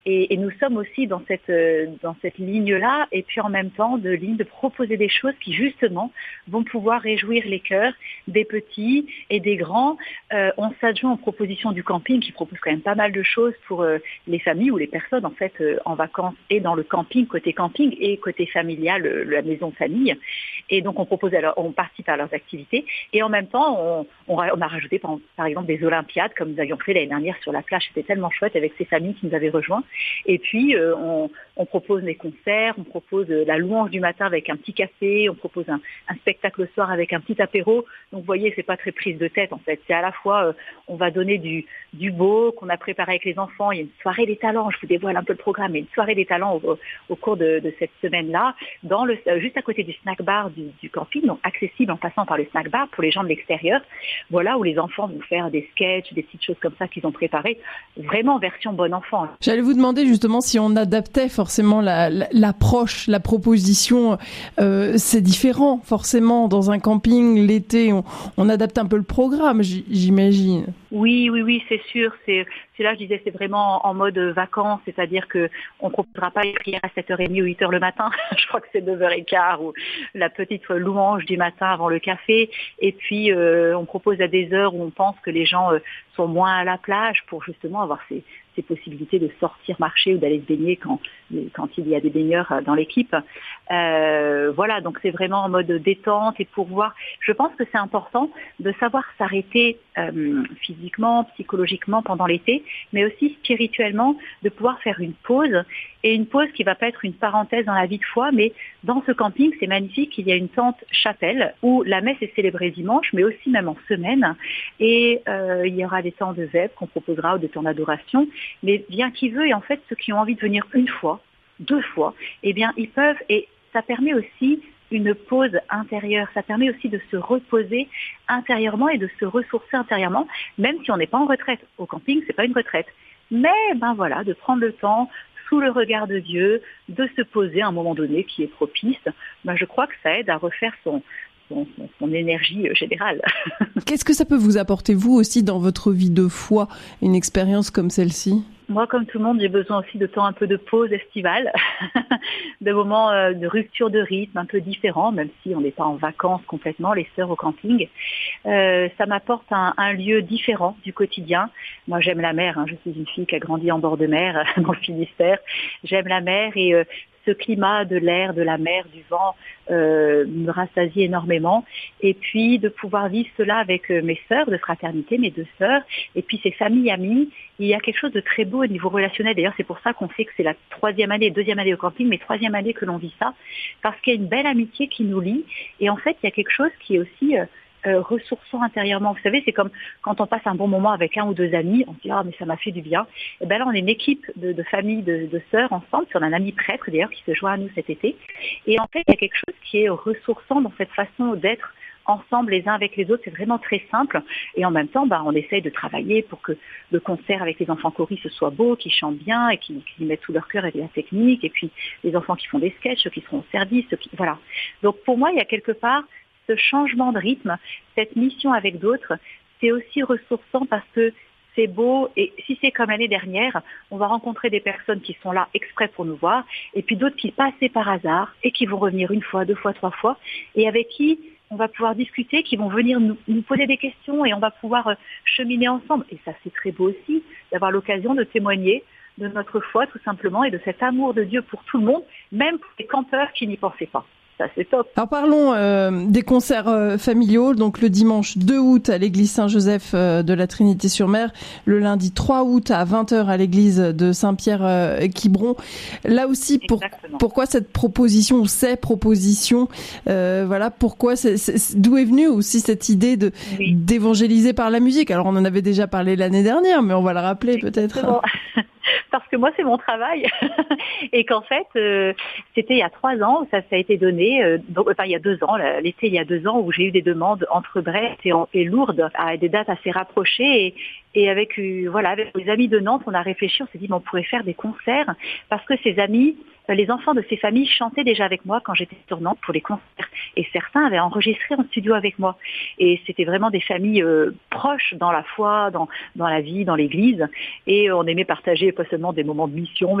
Et nous sommes aussi dans cette ligne-là, et puis en même temps de proposer des choses qui justement vont pouvoir réjouir les cœurs des petits et des grands. On s'adjoint aux propositions du camping qui propose quand même pas mal de choses pour les familles ou les personnes en fait en vacances et dans le camping et côté familial, la maison famille. Et donc on participe à leurs activités et en même temps on a rajouté par exemple des Olympiades comme nous avions fait l'année dernière sur la plage. C'était tellement chouette avec ces familles qui nous avaient rejoints. Et puis, on propose des concerts, on propose la louange du matin avec un petit café, on propose un spectacle le soir avec un petit apéro. Donc, vous voyez, c'est pas très prise de tête, en fait. C'est à la fois, on va donner du beau qu'on a préparé avec les enfants. Il y a une soirée des talents, je vous dévoile un peu le programme, mais une soirée des talents au cours de cette semaine-là, juste à côté du snack bar du camping, donc accessible en passant par le snack bar pour les gens de l'extérieur. Voilà, où les enfants vont faire des sketchs, des petites choses comme ça qu'ils ont préparées. Vraiment version bon enfant. J'allais vous demander justement si on adaptait forcément l'approche, la proposition. C'est différent forcément dans un camping l'été. On adapte un peu le programme, j'imagine. Oui, c'est sûr. C'est là, je disais, c'est vraiment en mode vacances, c'est-à-dire que on proposera pas les prières à 7h30 ou 8h le matin. Je crois que c'est 9h15 ou la petite louange du matin avant le café. Et puis, on propose à des heures où on pense que les gens sont moins à la plage pour justement avoir ces possibilités de sortir marcher ou d'aller se baigner quand il y a des baigneurs dans l'équipe. Voilà, donc c'est vraiment en mode détente et pour voir. Je pense que c'est important de savoir s'arrêter physiquement, psychologiquement pendant l'été, mais aussi spirituellement, de pouvoir faire une pause. Et une pause qui va pas être une parenthèse dans la vie de foi, mais dans ce camping, c'est magnifique, il y a une tente chapelle où la messe est célébrée dimanche, mais aussi même en semaine. Et il y aura des temps de vêpres qu'on proposera ou des temps d'adoration. Mais bien qui veut, et en fait, ceux qui ont envie de venir une fois, 2 fois, eh bien, ils peuvent, et ça permet aussi une pause intérieure, ça permet aussi de se reposer intérieurement et de se ressourcer intérieurement, même si on n'est pas en retraite. Au camping, c'est pas une retraite. Mais, voilà, de prendre le temps, sous le regard de Dieu, de se poser à un moment donné qui est propice, je crois que ça aide à refaire son énergie générale. Qu'est-ce que ça peut vous apporter, vous aussi, dans votre vie de foi, une expérience comme celle-ci ? Moi, comme tout le monde, j'ai besoin aussi de temps un peu de pause estivale, de moments de rupture de rythme un peu différents, même si on n'est pas en vacances complètement, les sœurs au camping. Ça m'apporte un lieu différent du quotidien. Moi, j'aime la mer, je suis une fille qui a grandi en bord de mer, dans le Finistère. J'aime la mer et ce climat de l'air, de la mer, du vent me rassasie énormément. Et puis de pouvoir vivre cela avec mes sœurs de fraternité, mes 2 sœurs, et puis ces familles amies, il y a quelque chose de très beau au niveau relationnel. D'ailleurs, c'est pour ça qu'on sait que c'est la 3e année, 2e année au camping, mais 3e année que l'on vit ça, parce qu'il y a une belle amitié qui nous lie. Et en fait, il y a quelque chose qui est aussi ressourçant intérieurement. Vous savez, c'est comme quand on passe un bon moment avec 1 ou 2 amis, on se dit « Ah, mais ça m'a fait du bien ». Et là, on est une équipe de familles, de sœurs ensemble. Puis on a un ami prêtre, d'ailleurs, qui se joint à nous cet été. Et en fait, il y a quelque chose qui est ressourçant dans cette façon d'être ensemble les uns avec les autres. C'est vraiment très simple. Et en même temps, on essaye de travailler pour que le concert avec les enfants choristes soit beau, qu'ils chantent bien et qu'ils mettent tout leur cœur et de la technique. Et puis, les enfants qui font des sketchs, ceux qui seront au service, voilà. Donc, pour moi, il y a quelque part ce changement de rythme, cette mission avec d'autres, c'est aussi ressourçant parce que c'est beau et si c'est comme l'année dernière, on va rencontrer des personnes qui sont là exprès pour nous voir et puis d'autres qui passaient par hasard et qui vont revenir 1 fois, 2 fois, 3 fois et avec qui on va pouvoir discuter, qui vont venir nous poser des questions et on va pouvoir cheminer ensemble. Et ça, c'est très beau aussi d'avoir l'occasion de témoigner de notre foi tout simplement et de cet amour de Dieu pour tout le monde, même pour les campeurs qui n'y pensaient pas. Ça, c'est top. Alors parlons des concerts familiaux. Donc le dimanche 2 août à l'église Saint-Joseph de la Trinité-sur-Mer, le lundi 3 août à 20h à l'église de Saint-Pierre-Quiberon. Là aussi, pourquoi cette proposition ou ces propositions pourquoi d'où est venue aussi cette idée d'évangéliser par la musique? Alors on en avait déjà parlé l'année dernière, mais on va le rappeler peut-être. Parce que moi, c'est mon travail. Et qu'en fait, c'était il y a 3 ans où ça a été donné, il y a 2 ans, l'été il y a 2 ans, où j'ai eu des demandes entre Brest et Lourdes à des dates assez rapprochées. Et avec les amis de Nantes, on a réfléchi, on s'est dit, on pourrait faire des concerts parce que ces amis les enfants de ces familles chantaient déjà avec moi quand j'étais sur Nantes pour les concerts. Et certains avaient enregistré en studio avec moi. Et c'était vraiment des familles proches dans la foi, dans la vie, dans l'église. Et on aimait partager pas seulement des moments de mission,